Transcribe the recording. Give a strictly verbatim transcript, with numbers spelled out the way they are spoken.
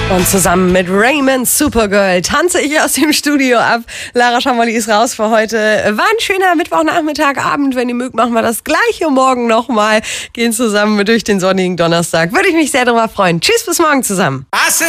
Und zusammen mit Raymond Supergirl tanze ich aus dem Studio ab. Lara Schamolli ist raus für heute. War ein schöner Mittwochnachmittag, Abend. Wenn ihr mögt, machen wir das gleiche morgen nochmal. Gehen zusammen durch den sonnigen Donnerstag. Würde ich mich sehr darüber freuen. Tschüss, bis morgen zusammen.